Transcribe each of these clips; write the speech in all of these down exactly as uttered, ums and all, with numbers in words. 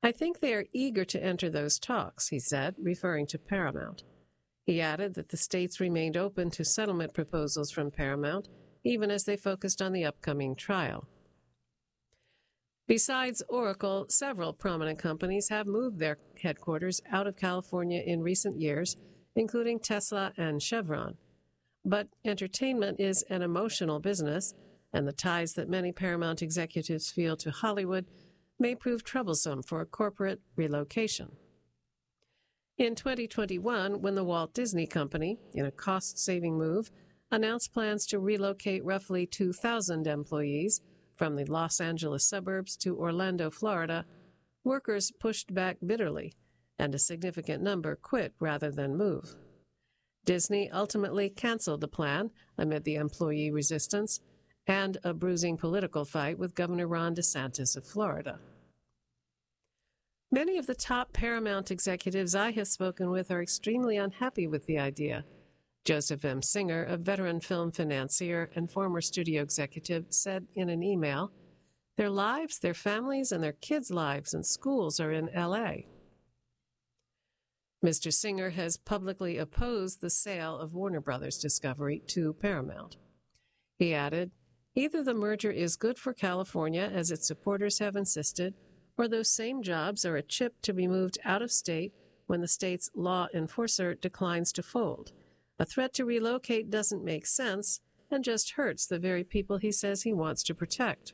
I think they are eager to enter those talks, he said, referring to Paramount. He added that the states remained open to settlement proposals from Paramount, even as they focused on the upcoming trial. Besides Oracle, several prominent companies have moved their headquarters out of California in recent years, including Tesla and Chevron. But entertainment is an emotional business, and the ties that many Paramount executives feel to Hollywood may prove troublesome for a corporate relocation. In twenty twenty-one, when the Walt Disney Company, in a cost-saving move, announced plans to relocate roughly two thousand employees from the Los Angeles suburbs to Orlando, Florida, workers pushed back bitterly, and a significant number quit rather than move. Disney ultimately canceled the plan amid the employee resistance and a bruising political fight with Governor Ron DeSantis of Florida. Many of the top Paramount executives I have spoken with are extremely unhappy with the idea. Joseph M. Singer, a veteran film financier and former studio executive, said in an email, "Their lives, their families, and their kids' lives and schools are in L A" Mister Singer has publicly opposed the sale of Warner Brothers Discovery to Paramount. He added, "Either the merger is good for California, as its supporters have insisted, or those same jobs are a chip to be moved out of state when the state's law enforcer declines to fold. A threat to relocate doesn't make sense and just hurts the very people he says he wants to protect."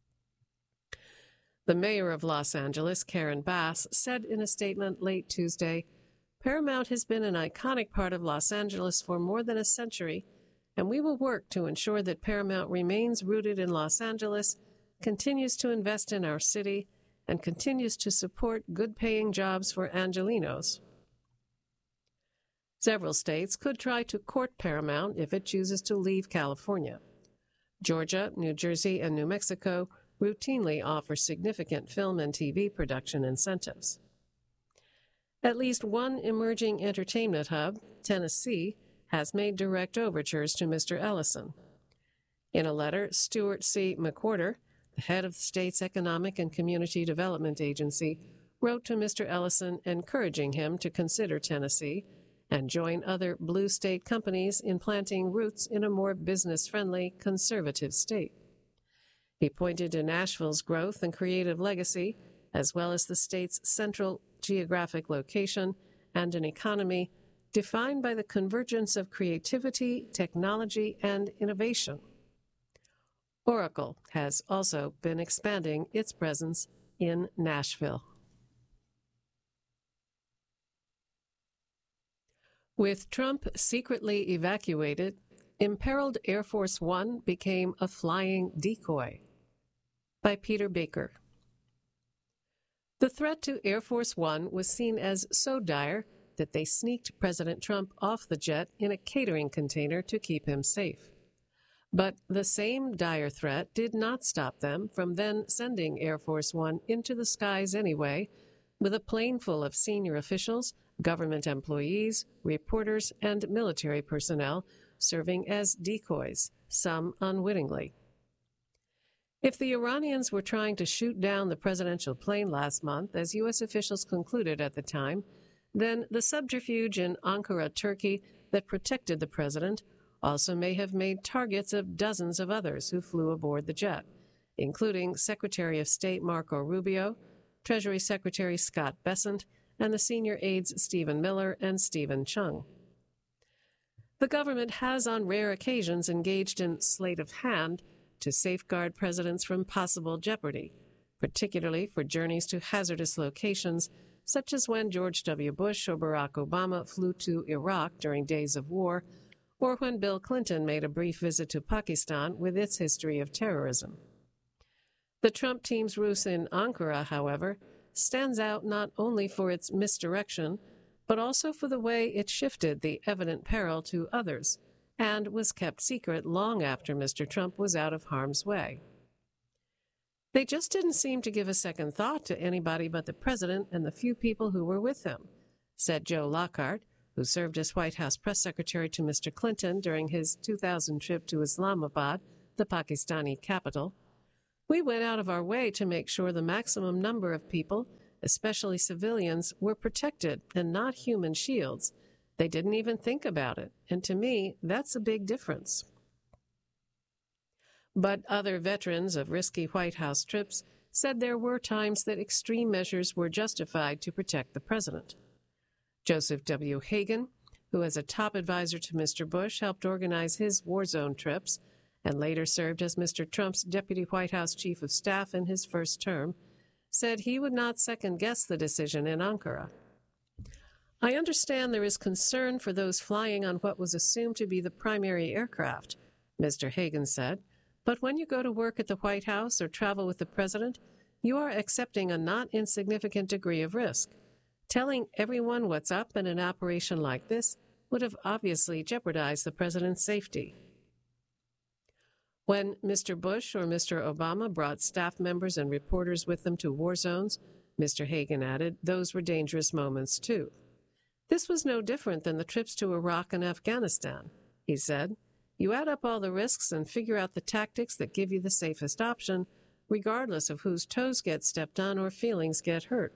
The mayor of Los Angeles, Karen Bass, said in a statement late Tuesday, "Paramount has been an iconic part of Los Angeles for more than a century, and we will work to ensure that Paramount remains rooted in Los Angeles, continues to invest in our city, and continues to support good-paying jobs for Angelenos." Several states could try to court Paramount if it chooses to leave California. Georgia, New Jersey, and New Mexico routinely offer significant film and T V production incentives. At least one emerging entertainment hub, Tennessee, has made direct overtures to Mister Ellison. In a letter, Stuart C. McWhorter, the head of the state's Economic and Community Development Agency, wrote to Mister Ellison encouraging him to consider Tennessee and join other blue state companies in planting roots in a more business-friendly, conservative state. He pointed to Nashville's growth and creative legacy, as well as the state's central geographic location and an economy defined by the convergence of creativity, technology, and innovation. Oracle has also been expanding its presence in Nashville. With Trump secretly evacuated, imperiled Air Force One became a flying decoy. By Peter Baker. The threat to Air Force One was seen as so dire that they sneaked President Trump off the jet in a catering container to keep him safe. But the same dire threat did not stop them from then sending Air Force One into the skies anyway, with a plane full of senior officials, government employees, reporters, and military personnel serving as decoys, some unwittingly. If the Iranians were trying to shoot down the presidential plane last month, as U S officials concluded at the time, then the subterfuge in Ankara, Turkey, that protected the president also may have made targets of dozens of others who flew aboard the jet, including Secretary of State Marco Rubio, Treasury Secretary Scott Bessent, and the senior aides Stephen Miller and Stephen Chung. The government has on rare occasions engaged in sleight of hand to safeguard presidents from possible jeopardy, particularly for journeys to hazardous locations, such as when George W. Bush or Barack Obama flew to Iraq during days of war, or when Bill Clinton made a brief visit to Pakistan with its history of terrorism. The Trump team's ruse in Ankara, however, stands out not only for its misdirection, but also for the way it shifted the evident peril to others, and was kept secret long after Mister Trump was out of harm's way. They just didn't seem to give a second thought to anybody but the president and the few people who were with him, said Joe Lockhart, who served as White House press secretary to Mister Clinton during his two thousand trip to Islamabad, the Pakistani capital. We went out of our way to make sure the maximum number of people especially civilians, were protected and not human shields. They didn't even think about it, and to me, that's a big difference. But other veterans of risky White House trips said there were times that extreme measures were justified to protect the president. Joseph W. Hagan, who as a top advisor to Mister Bush helped organize his war zone trips and later served as Mister Trump's deputy White House chief of staff in his first term, said he would not second-guess the decision in Ankara. I understand there is concern for those flying on what was assumed to be the primary aircraft, Mister Hagan said, but when you go to work at the White House or travel with the president, you are accepting a not insignificant degree of risk. Telling everyone what's up in an operation like this would have obviously jeopardized the president's safety. When Mister Bush or Mister Obama brought staff members and reporters with them to war zones, Mister Hagan added, those were dangerous moments too. This was no different than the trips to Iraq and Afghanistan, he said. You add up all the risks and figure out the tactics that give you the safest option, regardless of whose toes get stepped on or feelings get hurt.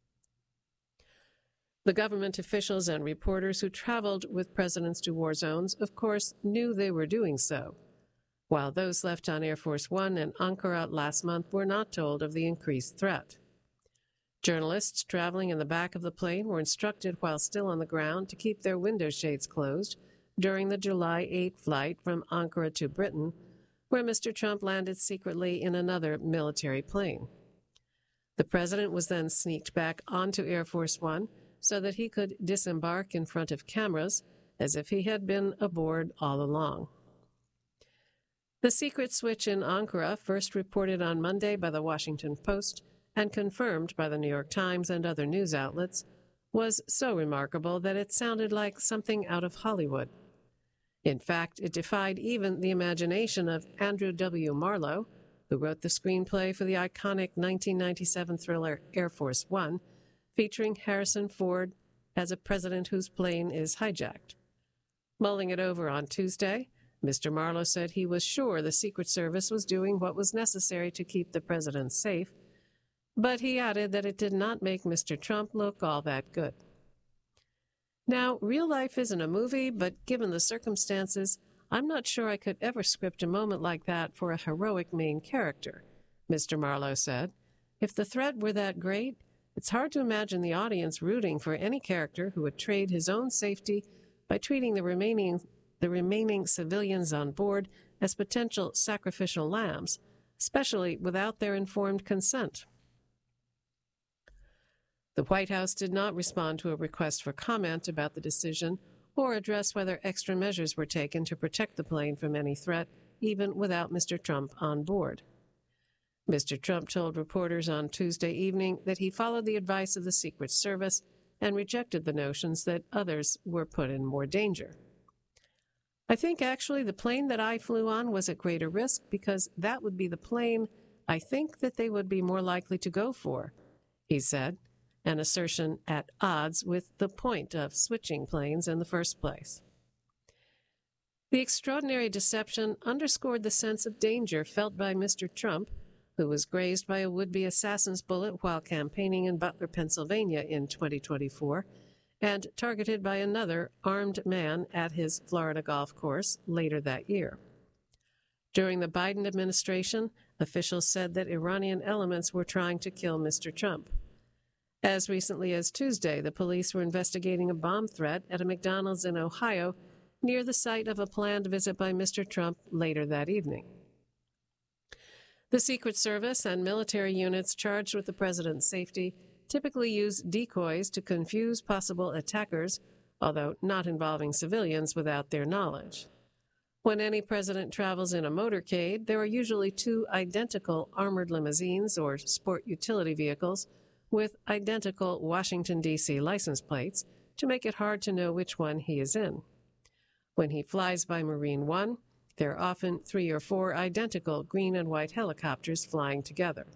The government officials and reporters who traveled with presidents to war zones, of course, knew they were doing so, while those left on Air Force One and Ankara last month were not told of the increased threat. Journalists traveling in the back of the plane were instructed while still on the ground to keep their window shades closed during the July eighth flight from Ankara to Britain, where Mister Trump landed secretly in another military plane. The president was then sneaked back onto Air Force One so that he could disembark in front of cameras as if he had been aboard all along. The secret switch in Ankara, first reported on Monday by the Washington Post and confirmed by the New York Times and other news outlets, was so remarkable that it sounded like something out of Hollywood. In fact, it defied even the imagination of Andrew W. Marlowe, who wrote the screenplay for the iconic nineteen ninety-seven thriller Air Force One, featuring Harrison Ford as a president whose plane is hijacked. Mulling it over on Tuesday, Mister Marlowe said he was sure the Secret Service was doing what was necessary to keep the president safe, but he added that it did not make Mister Trump look all that good. Now, real life isn't a movie, but given the circumstances, I'm not sure I could ever script a moment like that for a heroic main character, Mister Marlowe said. If the threat were that great, it's hard to imagine the audience rooting for any character who would trade his own safety by treating the remaining, the remaining civilians on board as potential sacrificial lambs, especially without their informed consent. The White House did not respond to a request for comment about the decision or address whether extra measures were taken to protect the plane from any threat, even without Mister Trump on board. Mister Trump told reporters on Tuesday evening that he followed the advice of the Secret Service and rejected the notions that others were put in more danger. I think actually the plane that I flew on was at greater risk because that would be the plane I think that they would be more likely to go for, he said, an assertion at odds with the point of switching planes in the first place. The extraordinary deception underscored the sense of danger felt by Mister Trump, who was grazed by a would-be assassin's bullet while campaigning in Butler, Pennsylvania in twenty twenty-four, and targeted by another armed man at his Florida golf course later that year. During the Biden administration, officials said that Iranian elements were trying to kill Mister Trump. As recently as Tuesday, the police were investigating a bomb threat at a McDonald's in Ohio near the site of a planned visit by Mister Trump later that evening. The Secret Service and military units charged with the president's safety typically use decoys to confuse possible attackers, although not involving civilians without their knowledge. When any president travels in a motorcade, there are usually two identical armored limousines or sport utility vehicles with identical Washington, D C license plates to make it hard to know which one he is in. When he flies by Marine One, there are often three or four identical green and white helicopters flying together.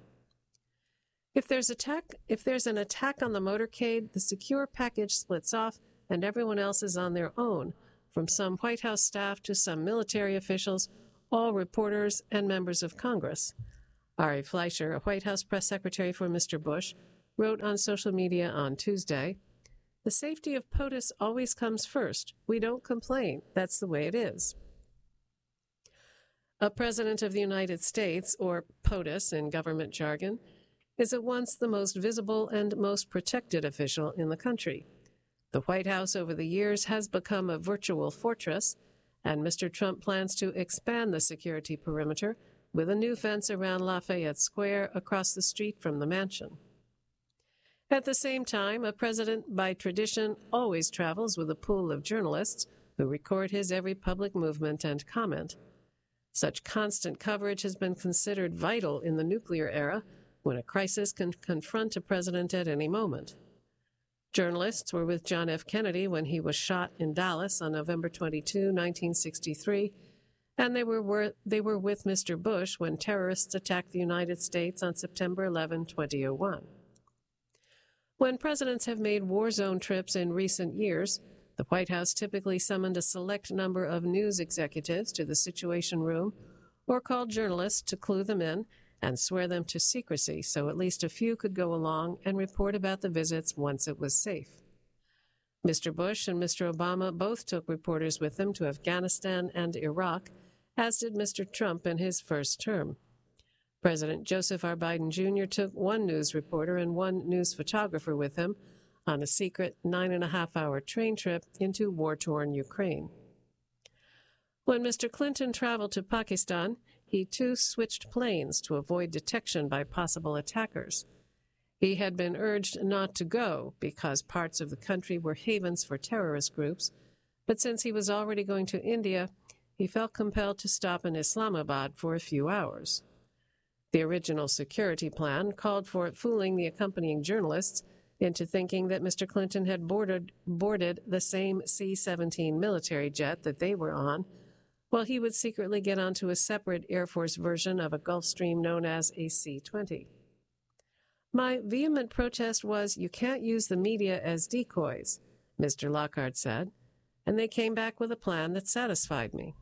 If there's, attack, if there's an attack on the motorcade, the secure package splits off and everyone else is on their own, from some White House staff to some military officials, all reporters and members of Congress. Ari Fleischer, a White House press secretary for Mister Bush, wrote on social media on Tuesday, "The safety of POTUS always comes first. We don't complain. That's the way it is." A President of the United States, or POTUS in government jargon, is at once the most visible and most protected official in the country. The White House over the years has become a virtual fortress, and Mister Trump plans to expand the security perimeter with a new fence around Lafayette Square across the street from the mansion. At the same time, a president, by tradition, always travels with a pool of journalists who record his every public movement and comment. Such constant coverage has been considered vital in the nuclear era, when a crisis can confront a president at any moment. Journalists were with John F. Kennedy when he was shot in Dallas on November twenty-second, nineteen sixty-three, and they were, were, they were with Mister Bush when terrorists attacked the United States on September eleventh, two thousand one. When presidents have made war zone trips in recent years, the White House typically summoned a select number of news executives to the Situation Room or called journalists to clue them in and swear them to secrecy so at least a few could go along and report about the visits once it was safe. Mister Bush and Mister Obama both took reporters with them to Afghanistan and Iraq, as did Mister Trump in his first term. President Joseph R. Biden Junior took one news reporter and one news photographer with him on a secret nine-and-a-half-hour train trip into war-torn Ukraine. When Mister Clinton traveled to Pakistan, he too switched planes to avoid detection by possible attackers. He had been urged not to go because parts of the country were havens for terrorist groups, but since he was already going to India, he felt compelled to stop in Islamabad for a few hours. The original security plan called for fooling the accompanying journalists into thinking that Mister Clinton had boarded, boarded the same C seventeen military jet that they were on, while he would secretly get onto a separate Air Force version of a Gulfstream known as a C twenty. "My vehement protest was, you can't use the media as decoys," Mister Lockhart said, and they came back with a plan that satisfied me.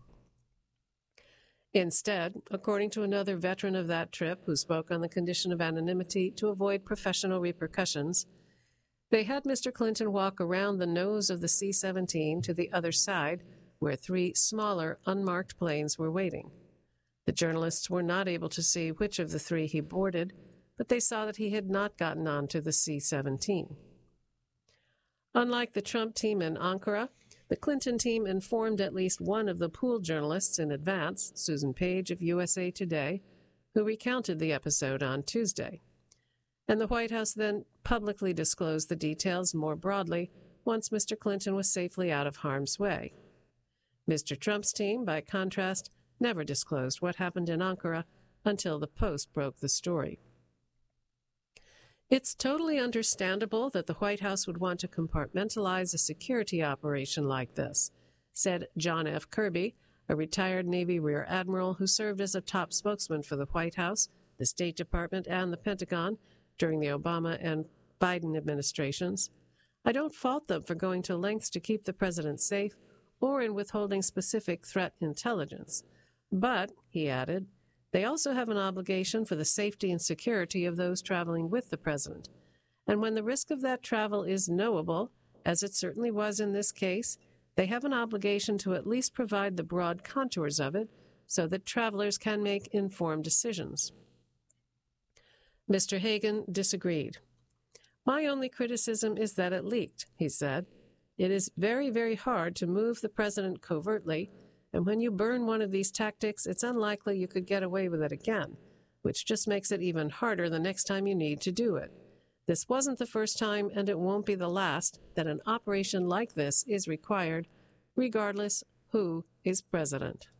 Instead, according to another veteran of that trip who spoke on the condition of anonymity to avoid professional repercussions, they had Mister Clinton walk around the nose of the C seventeen to the other side, where three smaller, unmarked planes were waiting. The journalists were not able to see which of the three he boarded, but they saw that he had not gotten onto the C seventeen. Unlike the Trump team in Ankara, the Clinton team informed at least one of the pool journalists in advance, Susan Page of U S A Today, who recounted the episode on Tuesday. And the White House then publicly disclosed the details more broadly once Mister Clinton was safely out of harm's way. Mister Trump's team, by contrast, never disclosed what happened in Ankara until the Post broke the story. It's totally understandable that the White House would want to compartmentalize a security operation like this, said John F. Kirby, a retired Navy Rear Admiral who served as a top spokesman for the White House, the State Department, and the Pentagon during the Obama and Biden administrations. "I don't fault them for going to lengths to keep the president safe or in withholding specific threat intelligence. But," he added, "they also have an obligation for the safety and security of those traveling with the president. And when the risk of that travel is knowable, as it certainly was in this case, they have an obligation to at least provide the broad contours of it so that travelers can make informed decisions." Mister Hagan disagreed. "My only criticism is that it leaked," he said. "It is very, very hard to move the president covertly, and when you burn one of these tactics, it's unlikely you could get away with it again, which just makes it even harder the next time you need to do it. This wasn't the first time, and it won't be the last, that an operation like this is required, regardless who is president."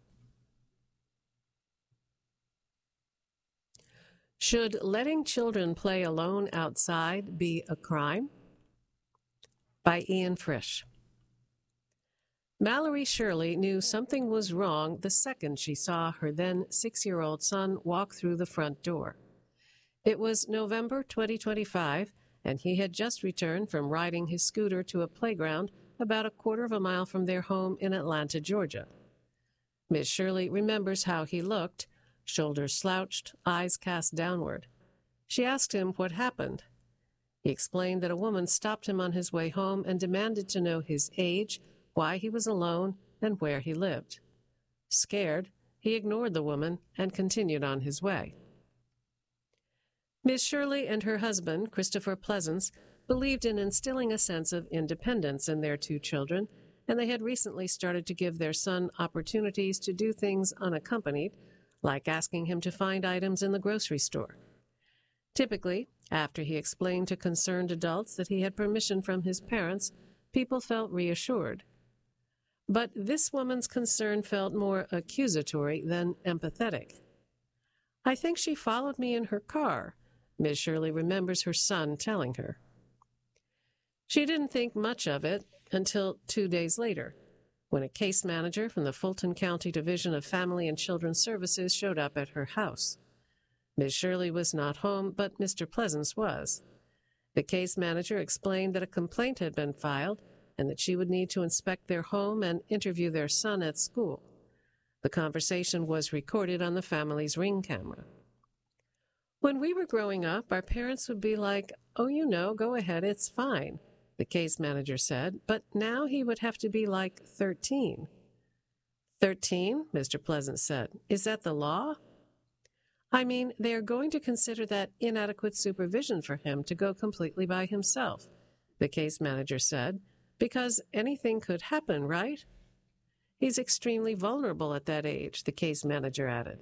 Should letting children play alone outside be a crime? By Ian Frisch. Mallory Shirley knew something was wrong the second she saw her then six-year-old son walk through the front door. It was November twenty twenty-five, and he had just returned from riding his scooter to a playground about a quarter of a mile from their home in Atlanta, Georgia. Miss Shirley remembers how he looked, shoulders slouched, eyes cast downward. She asked him what happened. He explained that a woman stopped him on his way home and demanded to know his age, why he was alone, and where he lived. Scared, he ignored the woman and continued on his way. Miz Shirley and her husband, Christopher Pleasance, believed in instilling a sense of independence in their two children, and they had recently started to give their son opportunities to do things unaccompanied, like asking him to find items in the grocery store. Typically, after he explained to concerned adults that he had permission from his parents, people felt reassured. But this woman's concern felt more accusatory than empathetic. "I think she followed me in her car," Miz Shirley remembers her son telling her. She didn't think much of it until two days later, when a case manager from the Fulton County Division of Family and Children's Services showed up at her house. Miz Shirley was not home, but Mister Pleasance was. The case manager explained that a complaint had been filed and that she would need to inspect their home and interview their son at school. The conversation was recorded on the family's Ring camera. "When we were growing up, our parents would be like, 'Oh, you know, go ahead, it's fine,'" the case manager said, "but now he would have to be like thirteen. thirteen, Mister Pleasance said. "Is that the law?" "I mean, they are going to consider that inadequate supervision for him to go completely by himself," the case manager said, "because anything could happen, right?" "He's extremely vulnerable at that age," the case manager added.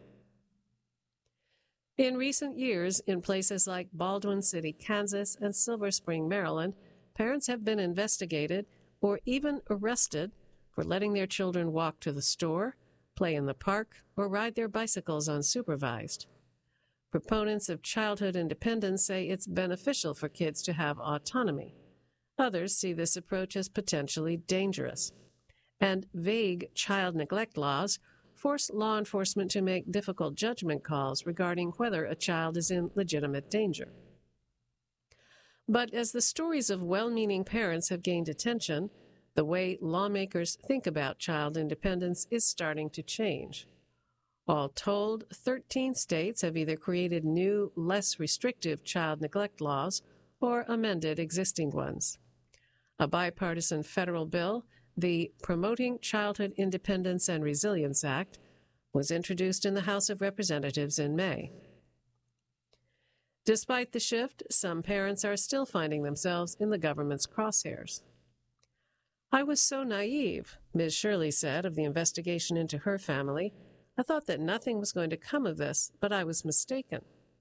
In recent years, in places like Baldwin City, Kansas, and Silver Spring, Maryland, parents have been investigated or even arrested for letting their children walk to the store, play in the park, or ride their bicycles unsupervised. Proponents of childhood independence say it's beneficial for kids to have autonomy. Others see this approach as potentially dangerous. And vague child neglect laws force law enforcement to make difficult judgment calls regarding whether a child is in legitimate danger. But as the stories of well-meaning parents have gained attention, the way lawmakers think about child independence is starting to change. All told, thirteen states have either created new, less restrictive child neglect laws or amended existing ones. A bipartisan federal bill, the Promoting Childhood Independence and Resilience Act, was introduced in the House of Representatives in May. Despite the shift, some parents are still finding themselves in the government's crosshairs. "I was so naive," Miz Shirley said of the investigation into her family. "I thought that nothing was going to come of this, but I was mistaken."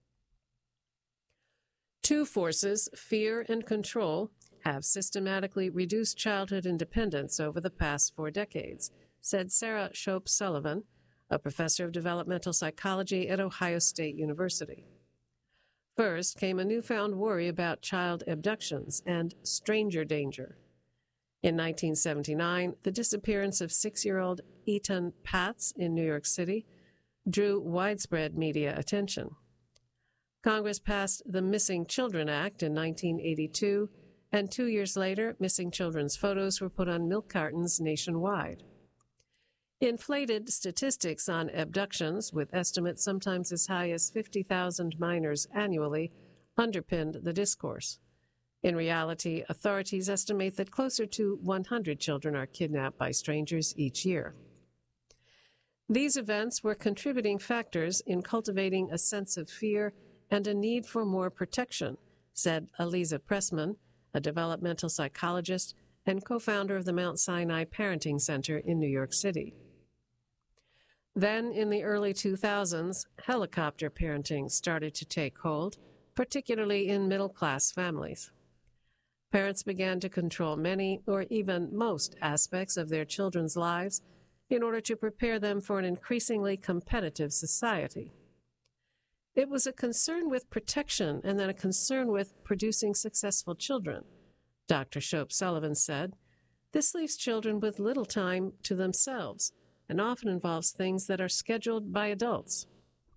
Two forces, fear and control, have systematically reduced childhood independence over the past four decades, said Sarah Shope Sullivan, a professor of developmental psychology at Ohio State University. First came a newfound worry about child abductions and stranger danger. In nineteen seventy-nine, the disappearance of six-year-old Etan Patz in New York City drew widespread media attention. Congress passed the Missing Children Act in nineteen eighty-two, and two years later, missing children's photos were put on milk cartons nationwide. Inflated statistics on abductions, with estimates sometimes as high as fifty thousand minors annually, underpinned the discourse. In reality, authorities estimate that closer to one hundred children are kidnapped by strangers each year. These events were contributing factors in cultivating a sense of fear and a need for more protection, said Aliza Pressman, a developmental psychologist and co-founder of the Mount Sinai Parenting Center in New York City. Then, in the early two thousands, helicopter parenting started to take hold, particularly in middle-class families. Parents began to control many, or even most, aspects of their children's lives in order to prepare them for an increasingly competitive society. It was a concern with protection and then a concern with producing successful children, Doctor Shope Sullivan said. This leaves children with little time to themselves and often involves things that are scheduled by adults.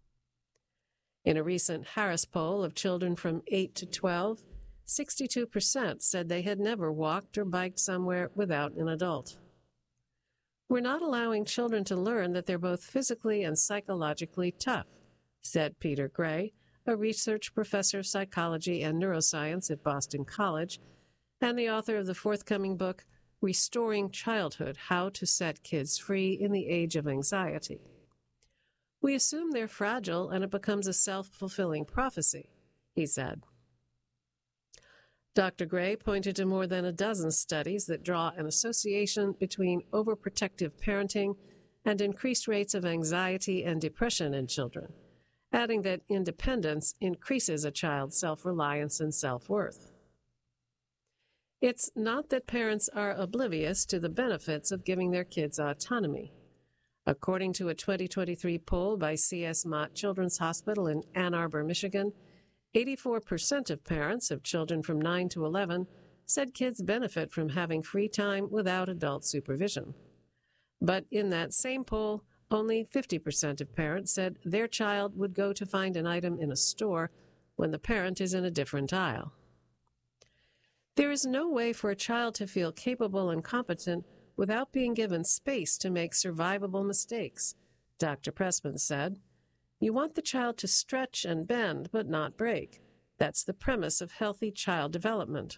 In a recent Harris poll of children from eight to twelve, sixty-two percent said they had never walked or biked somewhere without an adult. We're not allowing children to learn that they're both physically and psychologically tough, said Peter Gray, a research professor of psychology and neuroscience at Boston College, and the author of the forthcoming book, Restoring Childhood: How to Set Kids Free in the Age of Anxiety. We assume they're fragile and it becomes a self-fulfilling prophecy, he said. Doctor Gray pointed to more than a dozen studies that draw an association between overprotective parenting and increased rates of anxiety and depression in children, adding that independence increases a child's self-reliance and self-worth. It's not that parents are oblivious to the benefits of giving their kids autonomy. According to a twenty twenty-three poll by C S Mott Children's Hospital in Ann Arbor, Michigan, eighty-four percent of parents of children from nine to eleven said kids benefit from having free time without adult supervision. But in that same poll, only fifty percent of parents said their child would go to find an item in a store when the parent is in a different aisle. There is no way for a child to feel capable and competent without being given space to make survivable mistakes, Doctor Pressman said. You want the child to stretch and bend, but not break. That's the premise of healthy child development.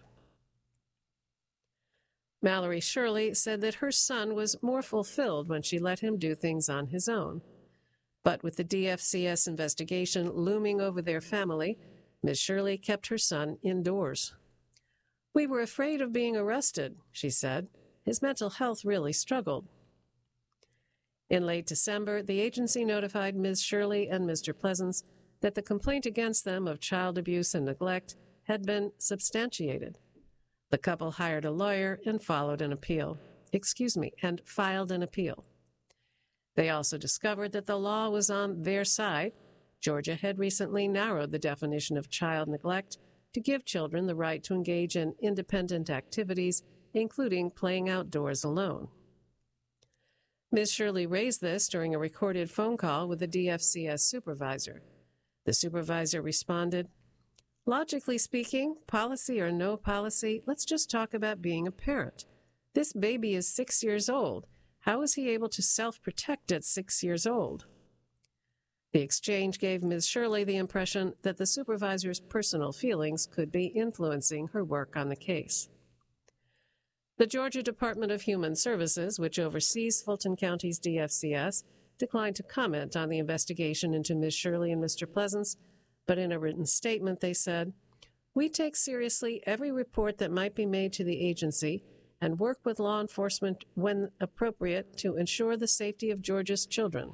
Mallory Shirley said that her son was more fulfilled when she let him do things on his own. But with the D F C S investigation looming over their family, Miz Shirley kept her son indoors. We were afraid of being arrested, she said. His mental health really struggled. In late December, the agency notified Miz Shirley and Mister Pleasance that the complaint against them of child abuse and neglect had been substantiated. The couple hired a lawyer and followed an appeal. Excuse me, and filed an appeal. They also discovered that the law was on their side. Georgia had recently narrowed the definition of child neglect to give children the right to engage in independent activities, including playing outdoors alone. Miz Shirley raised this during a recorded phone call with the D F C S supervisor. The supervisor responded, "Logically speaking, policy or no policy, let's just talk about being a parent. This baby is six years old. How is he able to self-protect at six years old?" The exchange gave Miz Shirley the impression that the supervisor's personal feelings could be influencing her work on the case. The Georgia Department of Human Services, which oversees Fulton County's D F C S, declined to comment on the investigation into Miz Shirley and Mister Pleasance, but in a written statement they said, "We take seriously every report that might be made to the agency and work with law enforcement when appropriate to ensure the safety of Georgia's children."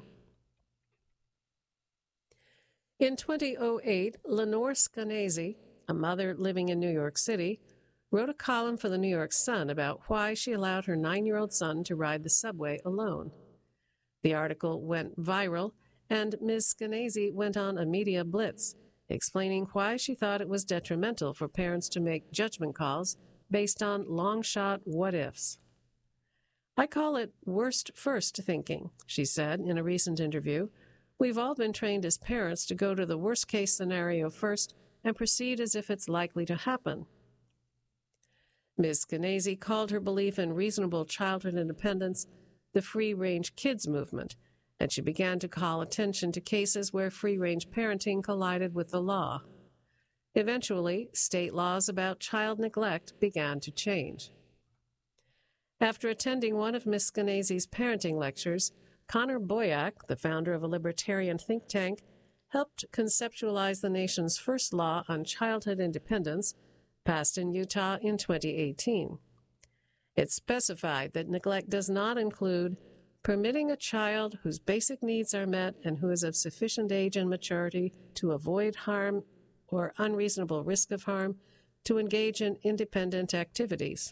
In two thousand eight, Lenore Skenazy, a mother living in New York City, wrote a column for the New York Sun about why she allowed her nine-year-old son to ride the subway alone. The article went viral, and Miz Skenazy went on a media blitz, explaining why she thought it was detrimental for parents to make judgment calls based on long-shot what-ifs. "I call it worst-first thinking," she said in a recent interview. "We've all been trained as parents to go to the worst-case scenario first and proceed as if it's likely to happen." Miz Skenazy called her belief in reasonable childhood independence the free-range kids movement, and she began to call attention to cases where free-range parenting collided with the law. Eventually, state laws about child neglect began to change. After attending one of Miz Skenazy's parenting lectures, Connor Boyack, the founder of a libertarian think tank, helped conceptualize the nation's first law on childhood independence, passed in Utah in twenty eighteen. It specified that neglect does not include permitting a child whose basic needs are met and who is of sufficient age and maturity to avoid harm or unreasonable risk of harm to engage in independent activities.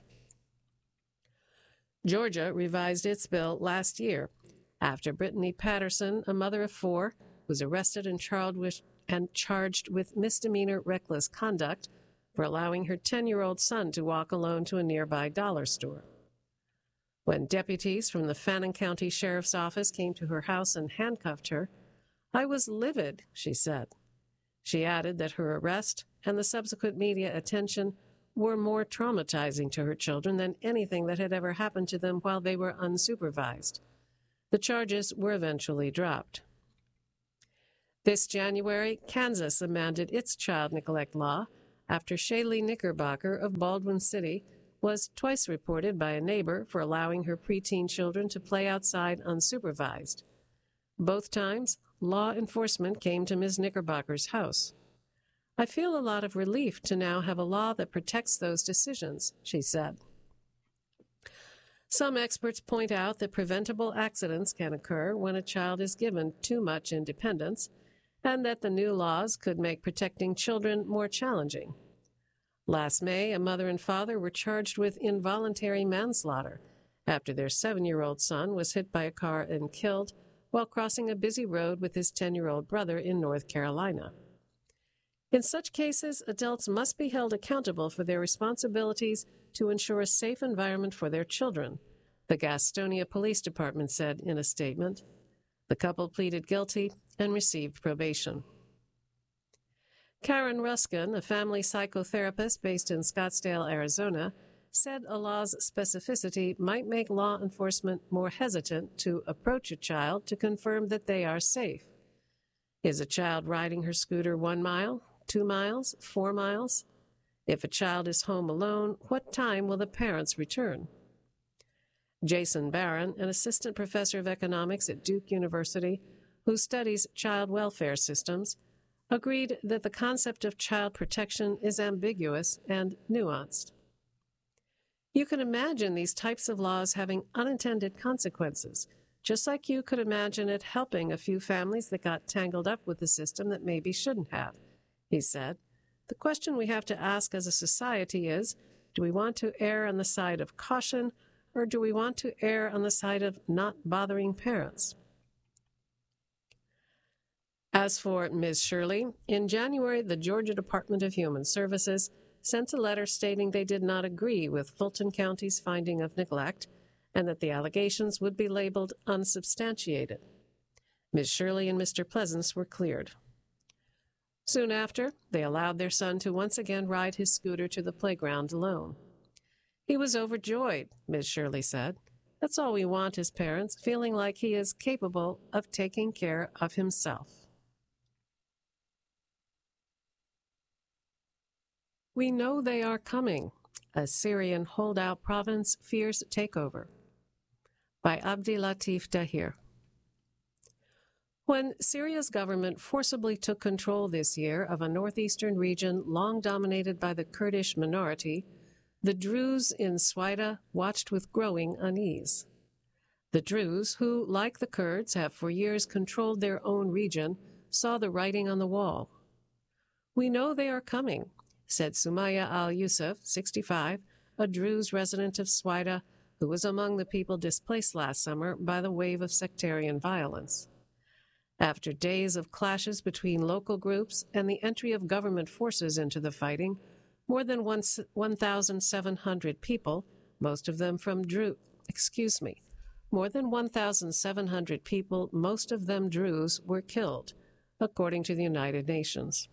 Georgia revised its bill last year after Brittany Patterson, a mother of four, was arrested and charged with, and charged with misdemeanor reckless conduct for allowing her ten-year-old son to walk alone to a nearby dollar store. When deputies from the Fannin County Sheriff's Office came to her house and handcuffed her, "I was livid," she said. She added that her arrest and the subsequent media attention were more traumatizing to her children than anything that had ever happened to them while they were unsupervised. The charges were eventually dropped. This January, Kansas amended its child neglect law after Shaylee Knickerbocker of Baldwin City was twice reported by a neighbor for allowing her preteen children to play outside unsupervised. Both times, law enforcement came to Miz Knickerbocker's house. "I feel a lot of relief to now have a law that protects those decisions," she said. Some experts point out that preventable accidents can occur when a child is given too much independence, and that the new laws could make protecting children more challenging. Last May, a mother and father were charged with involuntary manslaughter after their seven-year-old son was hit by a car and killed while crossing a busy road with his ten-year-old brother in North Carolina. In such cases, adults must be held accountable for their responsibilities to ensure a safe environment for their children, the Gastonia Police Department said in a statement. The couple pleaded guilty and received probation. Karen Ruskin, a family psychotherapist based in Scottsdale, Arizona, said a law's specificity might make law enforcement more hesitant to approach a child to confirm that they are safe. Is a child riding her scooter one mile, two miles, four miles? If a child is home alone, what time will the parents return? Jason Barron, an assistant professor of economics at Duke University, who studies child welfare systems, agreed that the concept of child protection is ambiguous and nuanced. You can imagine these types of laws having unintended consequences, just like you could imagine it helping a few families that got tangled up with the system that maybe shouldn't have, he said. The question we have to ask as a society is, do we want to err on the side of caution, or do we want to err on the side of not bothering parents? As for Miz Shirley, in January, the Georgia Department of Human Services sent a letter stating they did not agree with Fulton County's finding of neglect and that the allegations would be labeled unsubstantiated. Miz Shirley and Mister Pleasance were cleared. Soon after, they allowed their son to once again ride his scooter to the playground alone. He was overjoyed, Miz Shirley said. That's all we want as parents, feeling like he is capable of taking care of himself. We know they are coming. A Syrian holdout province fears takeover. By Abdi Latif Dahir. When Syria's government forcibly took control this year of a northeastern region long dominated by the Kurdish minority, the Druze in Swaida watched with growing unease. The Druze, who, like the Kurds, have for years controlled their own region, saw the writing on the wall. We know they are coming, said Sumaya al-Yusuf, sixty-five, a Druze resident of Swaida, who was among the people displaced last summer by the wave of sectarian violence. After days of clashes between local groups and the entry of government forces into the fighting, more than one thousand seven hundred people, most of them from Druze, excuse me, more than one thousand seven hundred people, most of them Druze, were killed, according to the United Nations.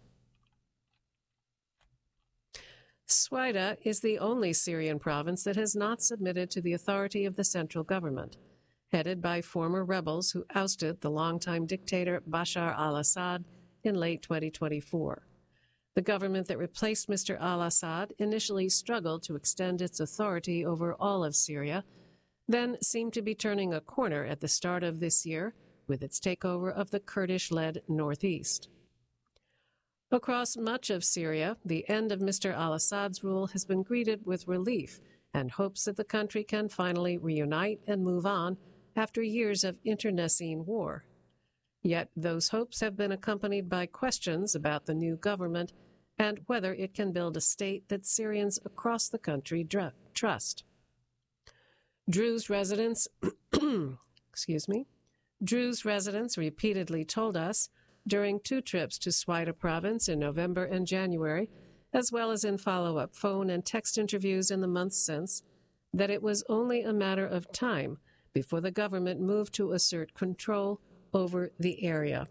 Swaida is the only Syrian province that has not submitted to the authority of the central government, headed by former rebels who ousted the longtime dictator Bashar al-Assad in late twenty twenty-four. The government that replaced Mister al-Assad initially struggled to extend its authority over all of Syria, then seemed to be turning a corner at the start of this year with its takeover of the Kurdish-led northeast. Across much of Syria, the end of Mister al-Assad's rule has been greeted with relief and hopes that the country can finally reunite and move on after years of internecine war. Yet those hopes have been accompanied by questions about the new government and whether it can build a state that Syrians across the country dr- trust. Druze residents, excuse me, Druze residents repeatedly told us during two trips to Swaida province in November and January, as well as in follow-up phone and text interviews in the months since, that it was only a matter of time before the government moved to assert control over the area.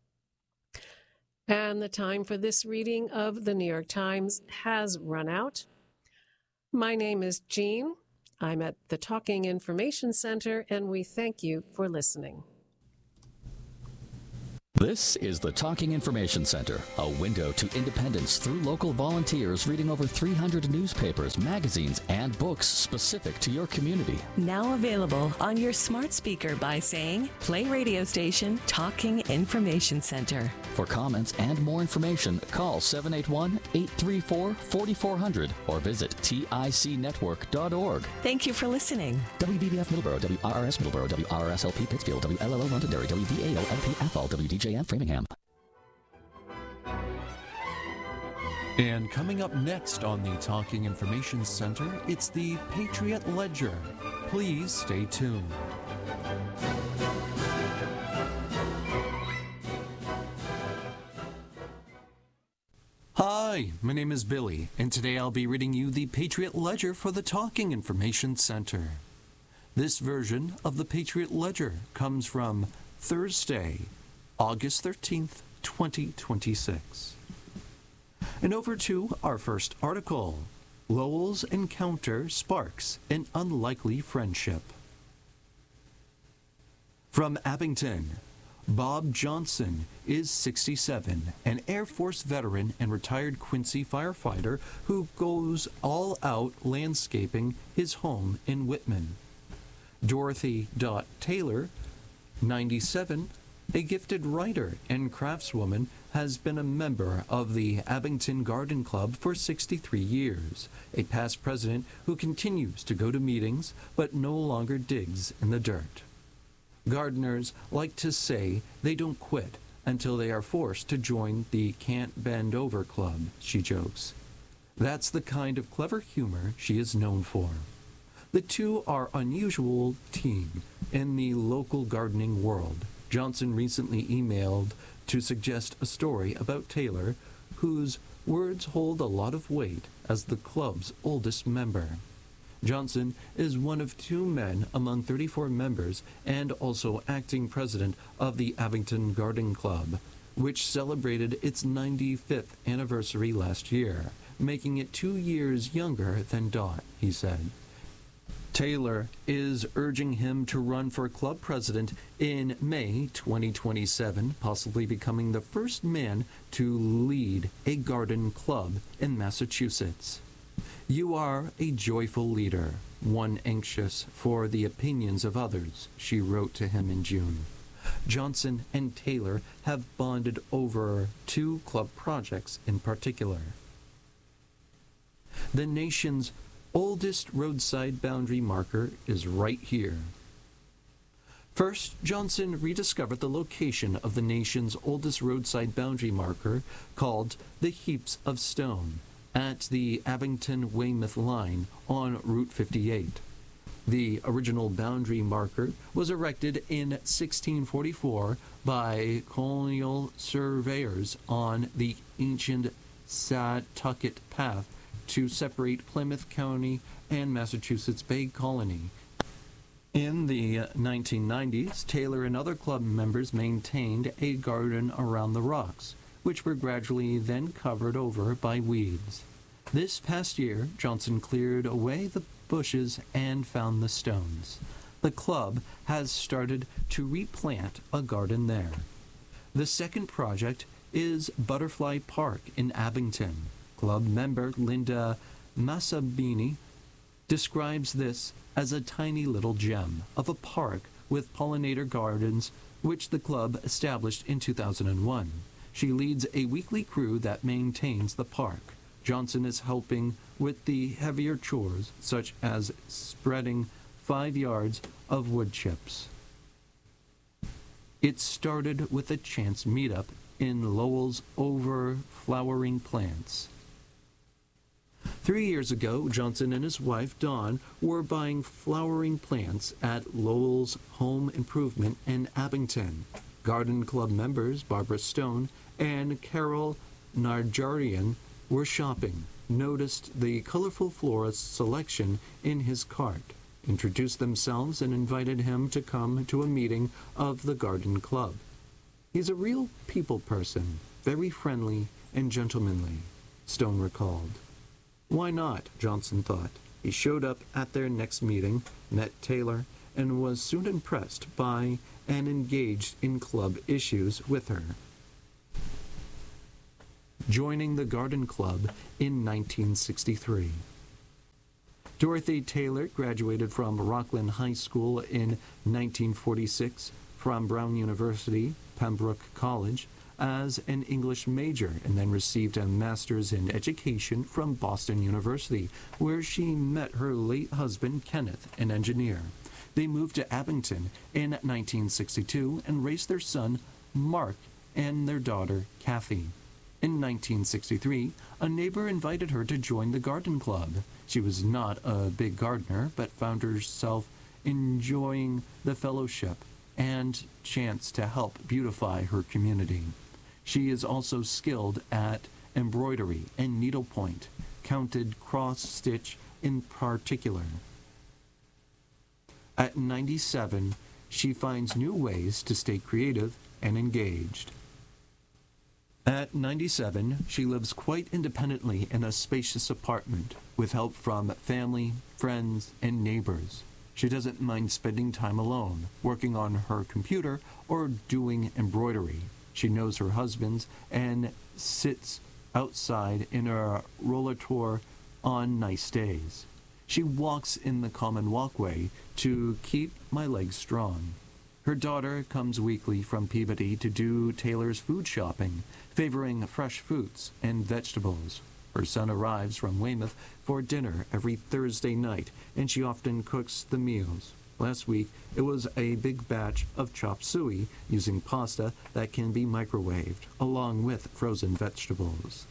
And the time for this reading of the New York Times has run out. My name is Jean. I'm at the Talking Information Center, and we thank you for listening. This is the Talking Information Center, a window to independence through local volunteers reading over three hundred newspapers, magazines, and books specific to your community. Now available on your smart speaker by saying, play radio station Talking Information Center. For comments and more information, call seven eight one, eight three four, four four zero zero or visit T I C network dot org. Thank you for listening. W B B F Middleborough, W R R S Middleborough, W R R S L P Pittsfield, W L L O Londonderry, W V A O L P Athol, W D J M Framingham. And coming up next on the Talking Information Center, it's the Patriot Ledger. Please stay tuned. Hi, my name is Billy, and today I'll be reading you the Patriot Ledger for the Talking Information Center. This version of the Patriot Ledger comes from Thursday, August thirteenth, twenty twenty-six. And over to our first article. Lowell's encounter sparks an unlikely friendship. From Abington, Bob Johnson is sixty-seven, an Air Force veteran and retired Quincy firefighter who goes all out landscaping his home in Whitman. Dorothy Dot Taylor, ninety-seven, a gifted writer and craftswoman, has been a member of the Abington Garden Club for sixty-three years, a past president who continues to go to meetings but no longer digs in the dirt. Gardeners like to say they don't quit until they are forced to join the Can't Bend Over Club, she jokes. That's the kind of clever humor she is known for. The two are an unusual team in the local gardening world. Johnson recently emailed to suggest a story about Taylor, whose words hold a lot of weight as the club's oldest member. Johnson is one of two men among thirty-four members and also acting president of the Abington Garden Club, which celebrated its ninety-fifth anniversary last year, making it two years younger than Dot, he said. Taylor is urging him to run for club president in May twenty twenty-seven, possibly becoming the first man to lead a garden club in Massachusetts. You are a joyful leader, one anxious for the opinions of others, she wrote to him in June. Johnson and Taylor have bonded over two club projects in particular. The nation's oldest roadside boundary marker is right here. First, Johnson rediscovered the location of the nation's oldest roadside boundary marker, called the Heaps of Stone, at the Abington-Weymouth line on Route fifty-eight. The original boundary marker was erected in sixteen forty-four by colonial surveyors on the ancient Satucket Path to separate Plymouth County and Massachusetts Bay Colony. In the nineteen nineties, Taylor and other club members maintained a garden around the rocks, which were gradually then covered over by weeds. This past year, Johnson cleared away the bushes and found the stones. The club has started to replant a garden there. The second project is Butterfly Park in Abington. Club member Linda Massabini describes this as a tiny little gem of a park with pollinator gardens, which the club established in two thousand one. She leads a weekly crew that maintains the park. Johnson is helping with the heavier chores, such as spreading five yards of wood chips. It started with a chance meetup in Lowell's over flowering plants. Three years ago, Johnson and his wife, Dawn, were buying flowering plants at Lowell's Home Improvement in Abington. Garden Club members Barbara Stone and Carol Narjarian were shopping, noticed the colorful florist selection in his cart, introduced themselves, and invited him to come to a meeting of the Garden Club. He's a real people person, very friendly and gentlemanly, Stone recalled. Why not, Johnson thought. He showed up at their next meeting, met Taylor, and was soon impressed by and engaged in club issues with her. Joining the Garden Club in nineteen sixty-three. Dorothy Taylor graduated from Rockland High School in nineteen forty-six, from Brown University, Pembroke College, as an English major, and then received a master's in education from Boston University, where she met her late husband, Kenneth, an engineer. They moved to Abington in nineteen sixty-two and raised their son, Mark, and their daughter, Kathy. In nineteen sixty-three, a neighbor invited her to join the garden club. She was not a big gardener, but found herself enjoying the fellowship and chance to help beautify her community. She is also skilled at embroidery and needlepoint, counted cross-stitch in particular. At ninety-seven, she finds new ways to stay creative and engaged. At ninety-seven, she lives quite independently in a spacious apartment with help from family, friends, and neighbors. She doesn't mind spending time alone, working on her computer or doing embroidery. She knows her husband's and sits outside in a rollator on nice days. She walks in the common walkway to keep my legs strong. Her daughter comes weekly from Peabody to do Taylor's food shopping, favoring fresh fruits and vegetables. Her son arrives from Weymouth for dinner every Thursday night, and she often cooks the meals. Last week, it was a big batch of chop suey using pasta that can be microwaved, along with frozen vegetables.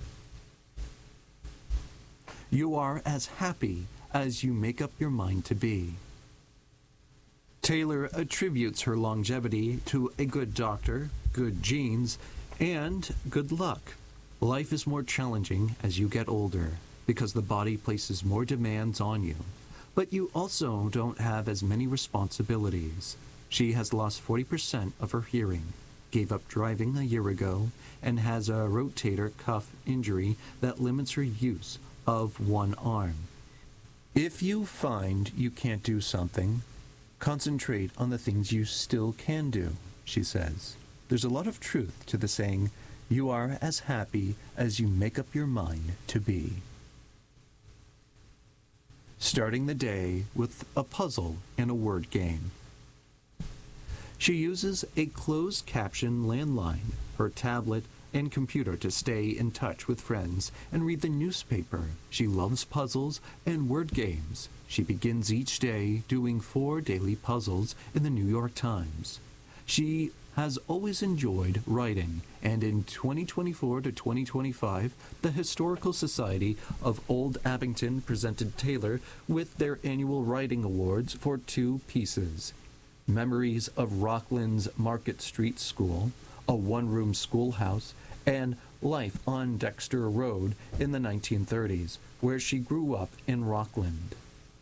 You are as happy as you make up your mind to be. Taylor attributes her longevity to a good doctor, good genes, and good luck. Life is more challenging as you get older because the body places more demands on you, but you also don't have as many responsibilities. She has lost forty percent of her hearing, gave up driving a year ago, and has a rotator cuff injury that limits her use of one arm. If you find you can't do something, concentrate on the things you still can do, she says. There's a lot of truth to the saying, you are as happy as you make up your mind to be. Starting the day with a puzzle and a word game. She uses a closed caption landline, her tablet, and computer to stay in touch with friends and read the newspaper. She loves puzzles and word games. She begins each day doing four daily puzzles in the New York Times. She has always enjoyed writing, and in twenty twenty-four to twenty twenty-five, the Historical Society of Old Abington presented Taylor with their annual writing awards for two pieces: Memories of Rockland's Market Street School, a one-room schoolhouse, and Life on Dexter Road in the nineteen thirties, where she grew up in Rockland.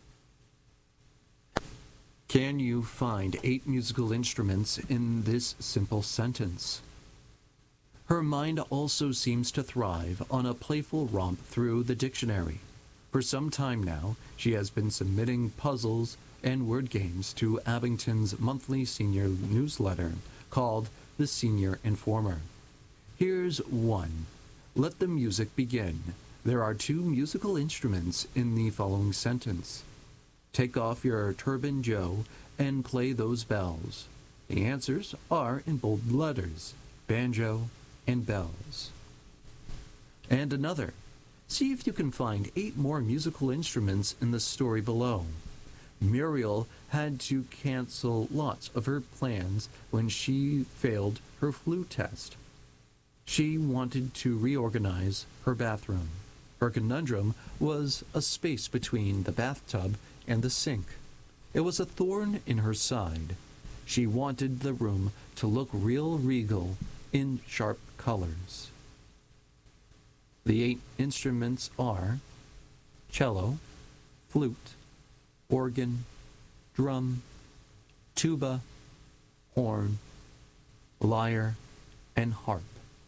Can you find eight musical instruments in this simple sentence? Her mind also seems to thrive on a playful romp through the dictionary. For some time now, she has been submitting puzzles and word games to Abington's monthly senior newsletter called The Senior Informer. Here's one. Let the music begin. There are two musical instruments in the following sentence. Take off your turban, Joe, and play those bells. The answers are in bold letters, banjo and bells. And another. See if you can find eight more musical instruments in the story below. Muriel had to cancel lots of her plans when she failed her flu test. She wanted to reorganize her bathroom. Her conundrum was a space between the bathtub and the sink. It was a thorn in her side. She wanted the room to look real regal in sharp colors. The eight instruments are cello, flute, organ, drum, tuba, horn, lyre, and harp.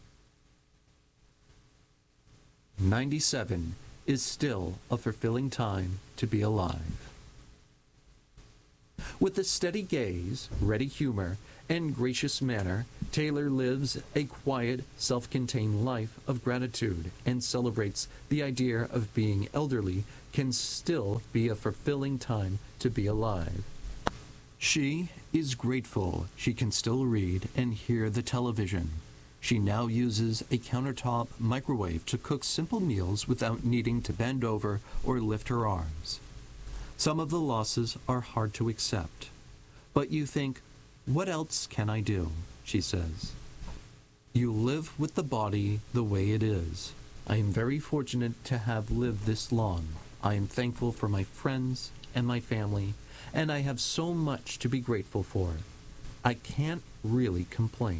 ninety-seven is still a fulfilling time to be alive. With a steady gaze, ready humor, and gracious manner, Taylor lives a quiet, self-contained life of gratitude and celebrates the idea of being elderly can still be a fulfilling time to be alive. She is grateful she can still read and hear the television. She now uses a countertop microwave to cook simple meals without needing to bend over or lift her arms. Some of the losses are hard to accept, but you think, what else can I do? She says. You live with the body the way it is. I am very fortunate to have lived this long. I am thankful for my friends and my family, and I have so much to be grateful for. I can't really complain.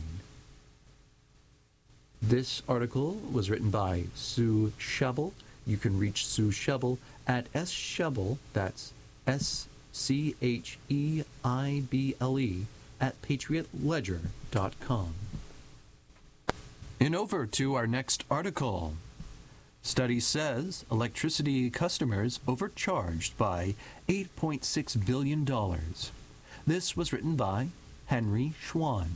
This article was written by Sue Scheibel. You can reach Sue Scheibel at S. Scheibel, that's S C H E I B L E, at patriot ledger dot com. And over to our next article. Study says electricity customers overcharged by eight point six billion dollars. This was written by Henry Schwan.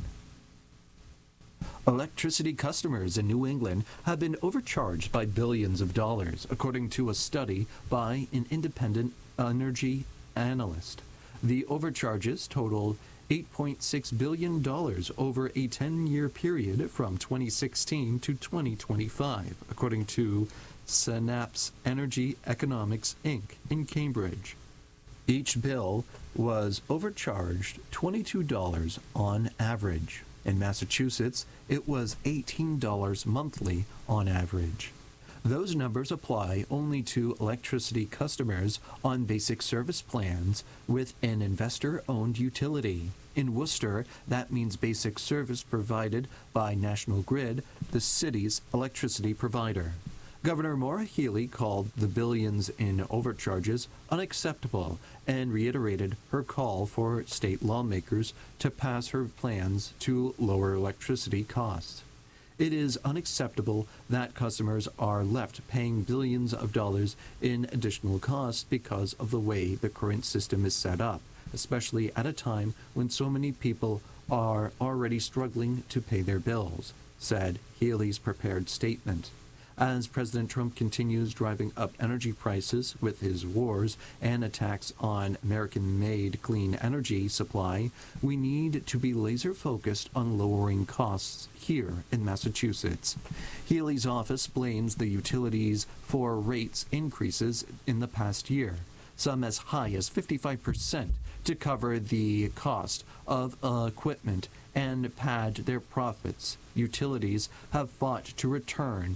Electricity customers in New England have been overcharged by billions of dollars, according to a study by an independent energy analyst. The overcharges totaled eight point six billion dollars over a ten-year period from twenty sixteen to twenty twenty-five, according to Synapse Energy Economics, Incorporated in Cambridge. Each bill was overcharged twenty-two dollars on average. In Massachusetts, it was eighteen dollars monthly on average. Those numbers apply only to electricity customers on basic service plans with an investor-owned utility. In Worcester, that means basic service provided by National Grid, the city's electricity provider. Governor Maura Healey called the billions in overcharges unacceptable and reiterated her call for state lawmakers to pass her plans to lower electricity costs. It is unacceptable that customers are left paying billions of dollars in additional costs because of the way the current system is set up, especially at a time when so many people are already struggling to pay their bills, said Healey's prepared statement. As President Trump continues driving up energy prices with his wars and attacks on American-made clean energy supply, we need to be laser-focused on lowering costs here in Massachusetts. Healey's office blames the utilities for rates increases in the past year, some as high as fifty-five percent, to cover the cost of uh, equipment and pad their profits. Utilities have fought to return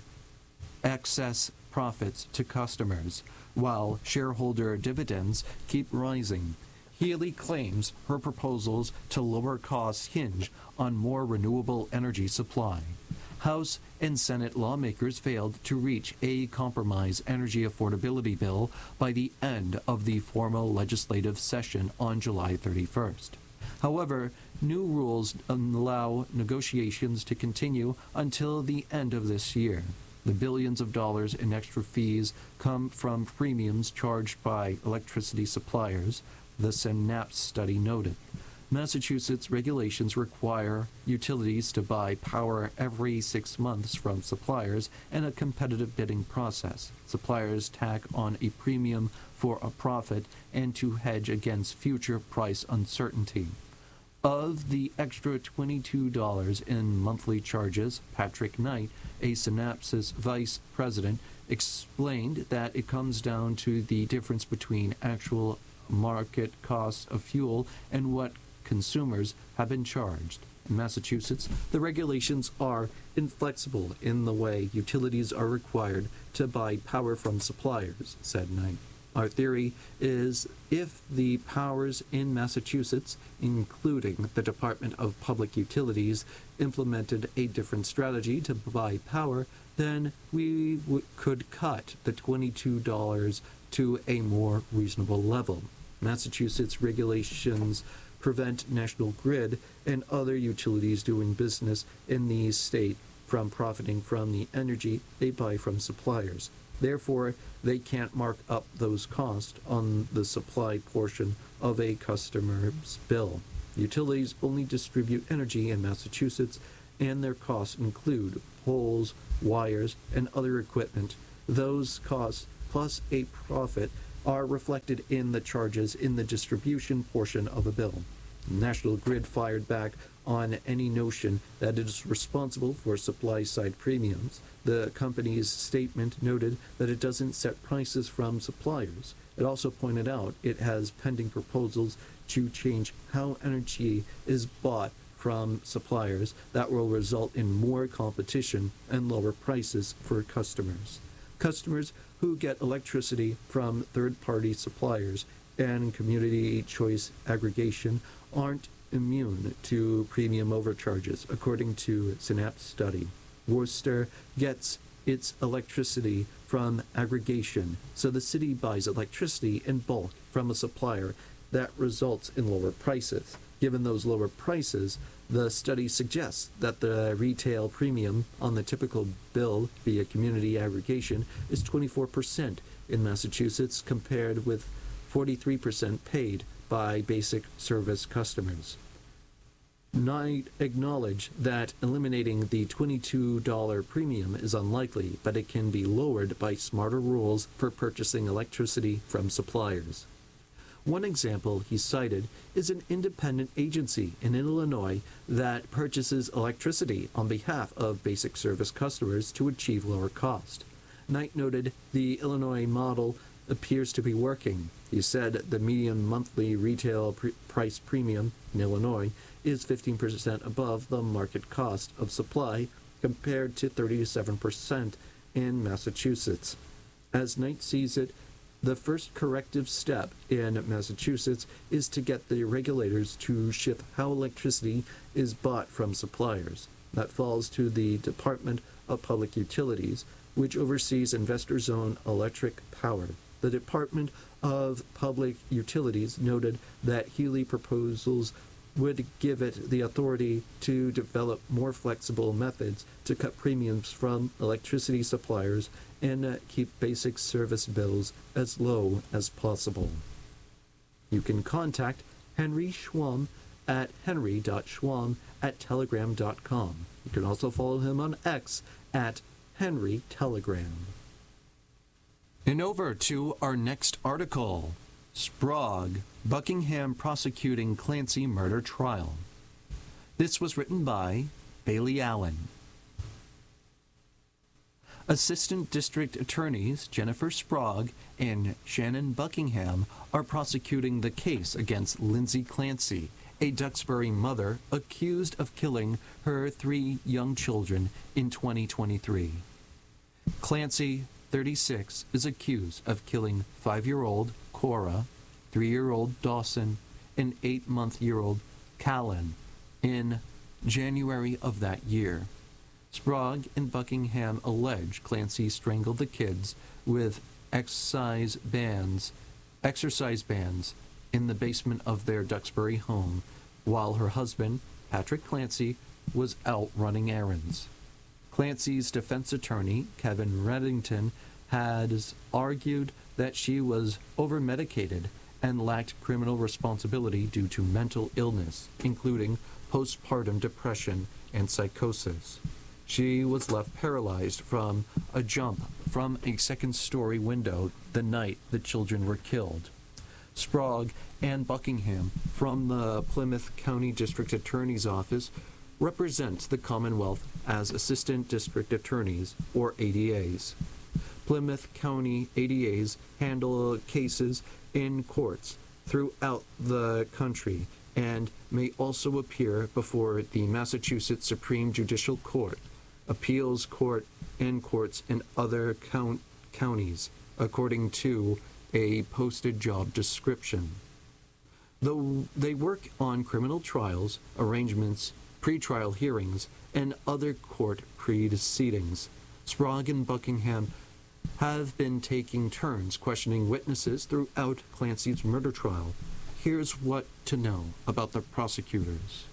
excess profits to customers, while shareholder dividends keep rising. Healey claims her proposals to lower costs hinge on more renewable energy supply. House and Senate lawmakers failed to reach a compromise energy affordability bill by the end of the formal legislative session on July thirty-first. However, new rules allow negotiations to continue until the end of this year. The billions of dollars in extra fees come from premiums charged by electricity suppliers, the Synapse study noted. Massachusetts regulations require utilities to buy power every six months from suppliers and a competitive bidding process. Suppliers tack on a premium for a profit and to hedge against future price uncertainty. Of the extra twenty-two dollars in monthly charges, Patrick Knight, a Synapse vice president, explained that it comes down to the difference between actual market costs of fuel and what consumers have been charged. In Massachusetts, the regulations are inflexible in the way utilities are required to buy power from suppliers, said Knight. Our theory is if the powers in Massachusetts, including the Department of Public Utilities, implemented a different strategy to buy power, then we w- could cut the twenty-two dollars to a more reasonable level. Massachusetts regulations prevent National Grid and other utilities doing business in the state from profiting from the energy they buy from suppliers. Therefore, they can't mark up those costs on the supply portion of a customer's bill. Utilities only distribute energy in Massachusetts, and their costs include poles, wires, and other equipment. Those costs, plus a profit, are reflected in the charges in the distribution portion of a bill. National Grid fired back on any notion that it is responsible for supply-side premiums. The company's statement noted that it doesn't set prices from suppliers. It also pointed out it has pending proposals to change how energy is bought from suppliers that will result in more competition and lower prices for customers. Customers who get electricity from third-party suppliers and community choice aggregation aren't immune to premium overcharges, according to Synapse study. Worcester gets its electricity from aggregation, so the city buys electricity in bulk from a supplier that results in lower prices. Given those lower prices, the study suggests that the retail premium on the typical bill via community aggregation is twenty-four percent in Massachusetts, compared with forty-three percent paid by basic service customers. Knight acknowledged that eliminating the twenty-two dollars premium is unlikely, but it can be lowered by smarter rules for purchasing electricity from suppliers. One example he cited is an independent agency in Illinois that purchases electricity on behalf of basic service customers to achieve lower cost. Knight noted the Illinois model appears to be working. He said the median monthly retail pre- price premium in Illinois is fifteen percent above the market cost of supply, compared to thirty-seven percent in Massachusetts. As Knight sees it, the first corrective step in Massachusetts is to get the regulators to shift how electricity is bought from suppliers. That falls to the Department of Public Utilities, which oversees investor-owned electric power. The Department of Public Utilities noted that Healy proposals would give it the authority to develop more flexible methods to cut premiums from electricity suppliers and uh, keep basic service bills as low as possible. You can contact Henry Schwam at henry dot schwam at telegram dot com. You can also follow him on X at Henry Telegram. And over to our next article. Sprague, Buckingham prosecuting Clancy murder trial. This was written by Bailey Allen. Assistant District Attorneys Jennifer Sprague and Shannon Buckingham are prosecuting the case against Lindsay Clancy, a Duxbury mother accused of killing her three young children in twenty twenty-three. Clancy, thirty-six, is accused of killing five-year-old Cora, three-year-old Dawson, and eight-month-year-old Callan in January of that year. Sprague and Buckingham allege Clancy strangled the kids with exercise bands, exercise bands in the basement of their Duxbury home while her husband, Patrick Clancy, was out running errands. Clancy's defense attorney, Kevin Reddington, has argued that she was over-medicated and lacked criminal responsibility due to mental illness, including postpartum depression and psychosis. She was left paralyzed from a jump from a second-story window the night the children were killed. Sprague and Buckingham from the Plymouth County District Attorney's Office represent the Commonwealth as Assistant District Attorneys, or A D As. Plymouth County A D As handle cases in courts throughout the country and may also appear before the Massachusetts Supreme Judicial Court, Appeals Court, and courts in other count- counties, according to a posted job description. Though they work on criminal trials, arrangements, pretrial hearings, and other court proceedings, Sprague and Buckingham have been taking turns questioning witnesses throughout Clancy's murder trial. Here's what to know about the prosecutors.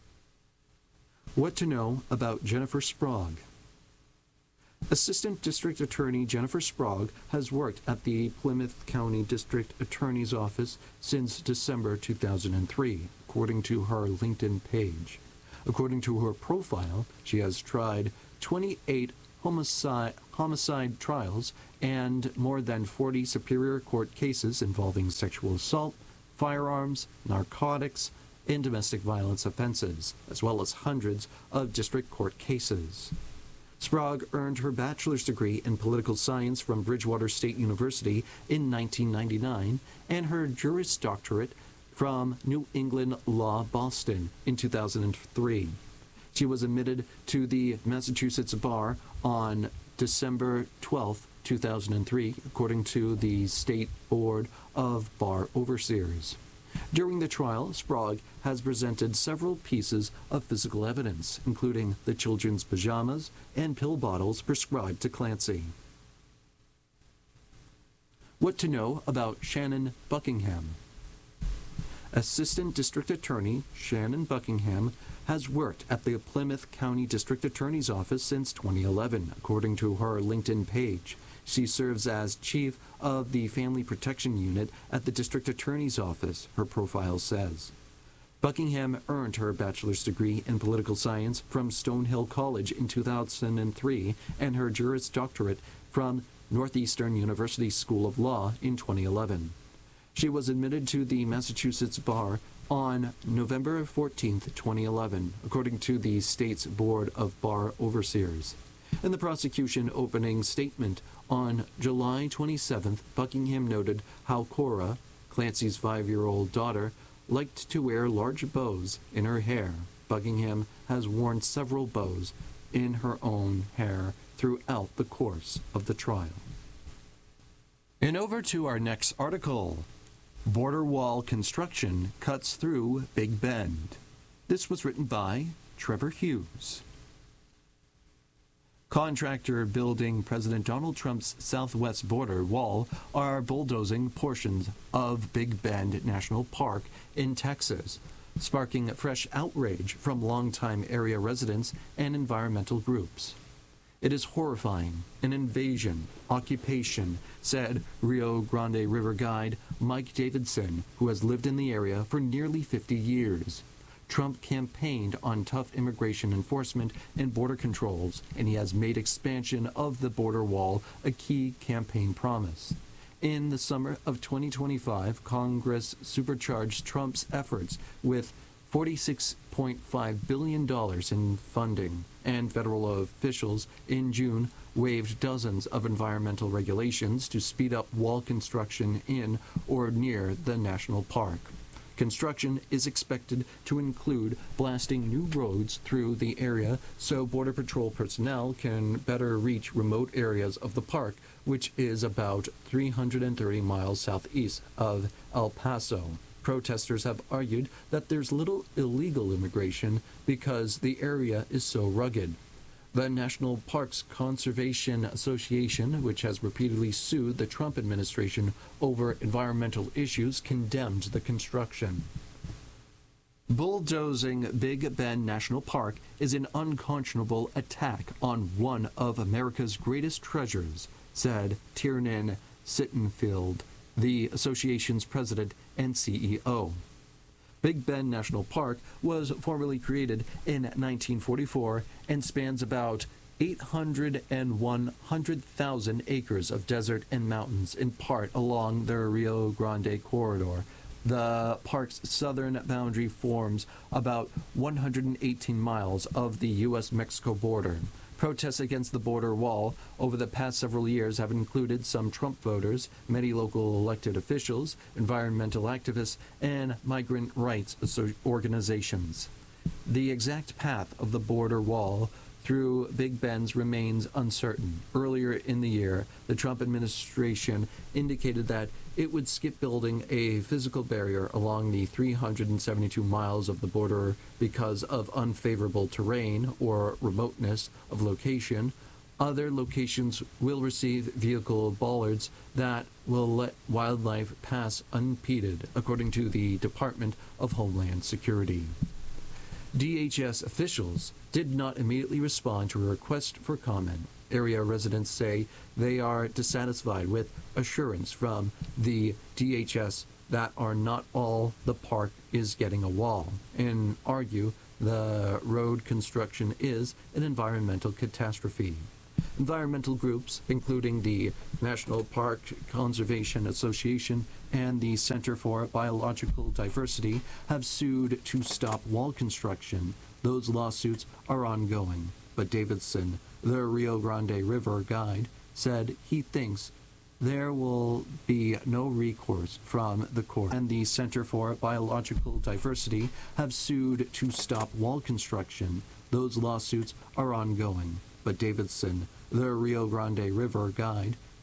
What to know about Jennifer Sprague. Assistant District Attorney Jennifer Sprague has worked at the Plymouth County District Attorney's Office since December two thousand three, according to her LinkedIn page. According to her profile, she has tried twenty-eight homicide, homicide trials and more than forty Superior Court cases involving sexual assault, firearms, narcotics, and domestic violence offenses, as well as hundreds of district court cases. Sprague earned her bachelor's degree in political science from Bridgewater State University in nineteen ninety-nine and her Juris Doctorate from New England Law Boston in two thousand three. She was admitted to the Massachusetts Bar on December twelfth, two thousand three, according to the State Board of Bar Overseers. During the trial, Sprague has presented several pieces of physical evidence, including the children's pajamas and pill bottles prescribed to Clancy. What to know about Shannon Buckingham? Assistant District Attorney Shannon Buckingham has worked at the Plymouth County District Attorney's Office since twenty eleven, according to her LinkedIn page. She serves as chief of the Family Protection Unit at the District Attorney's Office, her profile says. Buckingham earned her bachelor's degree in political science from Stonehill College in two thousand three and her Juris Doctorate from Northeastern University School of Law in twenty eleven. She was admitted to the Massachusetts Bar on November fourteenth, twenty eleven, according to the state's Board of Bar Overseers. In the prosecution opening statement on July twenty-seventh, Buckingham noted how Cora, Clancy's five-year-old daughter, liked to wear large bows in her hair. Buckingham has worn several bows in her own hair throughout the course of the trial. And over to our next article. Border wall construction cuts through Big Bend. This was written by Trevor Hughes. Contractor building President Donald Trump's southwest border wall are bulldozing portions of Big Bend National Park in Texas, sparking fresh outrage from longtime area residents and environmental groups. It is horrifying, an invasion, occupation, said Rio Grande River guide Mike Davidson, who has lived in the area for nearly fifty years. Trump campaigned on tough immigration enforcement and border controls, and he has made expansion of the border wall a key campaign promise. In the summer of twenty twenty-five, Congress supercharged Trump's efforts with forty-six point five billion dollars in funding, and federal officials in June waived dozens of environmental regulations to speed up wall construction in or near the national park. Construction is expected to include blasting new roads through the area so Border Patrol personnel can better reach remote areas of the park, which is about three hundred thirty miles southeast of El Paso. Protesters have argued that there's little illegal immigration because the area is so rugged. The National Parks Conservation Association, which has repeatedly sued the Trump administration over environmental issues, condemned the construction. Bulldozing Big Bend National Park is an unconscionable attack on one of America's greatest treasures, said Tiernan Sittenfeld, the association's president and C E O. Big Bend National Park was formally created in nineteen forty-four and spans about eight hundred one hundred thousand acres of desert and mountains, in part along the Rio Grande corridor. The park's southern boundary forms about one hundred eighteen miles of the U S Mexico border. Protests against the border wall over the past several years have included some Trump voters, many local elected officials, environmental activists, and migrant rights organizations. The exact path of the border wall through Big Bend remains uncertain. Earlier in the year, the Trump administration indicated that it would skip building a physical barrier along the three hundred seventy-two miles of the border because of unfavorable terrain or remoteness of location. Other locations will receive vehicle bollards that will let wildlife pass unimpeded, according to the Department of Homeland Security. D H S officials did not immediately respond to a request for comment. area residents say they are dissatisfied with assurance from the D H S that are not all the park is getting a wall, and argue the road construction is an environmental catastrophe. Environmental groups, including the National Park Conservation Association and the Center for Biological Diversity, have sued to stop wall construction. Those lawsuits are ongoing, but Davidson, the Rio Grande River guide, said he thinks there will be no recourse from the court. And the Center for Biological Diversity have sued to stop wall construction. Those lawsuits are ongoing, but Davidson, the Rio Grande River guide,